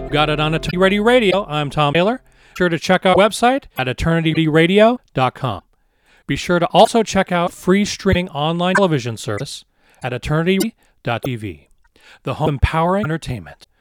Got it on Eternity Ready Radio. I'm Tom Taylor. Be sure to check out our website at eternityradio.com. Be sure to also check out free streaming online television service at eternity.tv, the home of empowering entertainment.